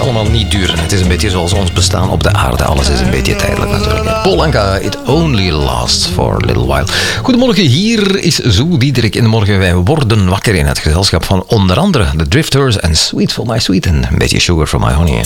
allemaal niet duren. Het is een beetje zoals ons bestaan op de aarde. Alles is een beetje tijdelijk natuurlijk. Paul Anka, It Only Lasts for a Little While. Goedemorgen, hier is Zo Diederik in de morgen. Wij worden wakker in het gezelschap van onder andere de Drifters en Sweet for My Sweet en een beetje Sugar for My Honey.